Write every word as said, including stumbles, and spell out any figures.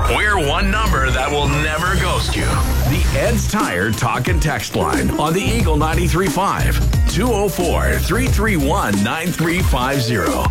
We're one number that will never ghost you. The Ed's Tire Talk and Text Line on the Eagle ninety-three point five. two oh four, three three one, nine three five zero.